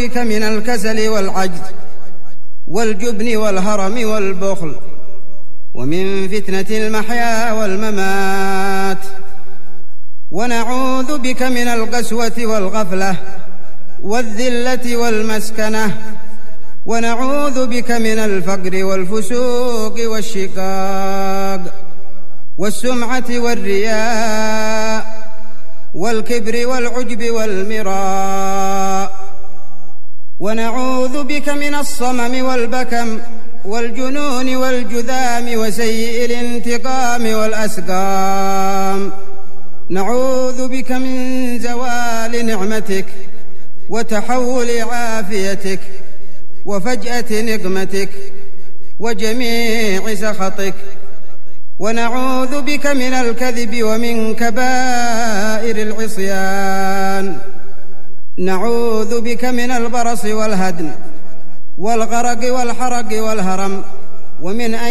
بك من الكسل والعجز والجبن والهرم والبخل، ومن فتنة المحيا والممات. ونعوذ بك من القسوة والغفلة والذلة والمسكنة، ونعوذ بك من الفقر والفسوق والشقاق والسمعة والرياء والكبر والعجب والمراء. ونعوذ بك من الصمم والبكم والجنون والجذام وسيء الانتقام والأسقام. نعوذ بك من زوال نعمتك وتحول عافيتك وفجأة نقمتك وجميع سخطك. ونعوذ بك من الكذب ومن كبائر العصيان. نعوذ بك من البرص والهدم والغرق والحرق والهرم، ومن أن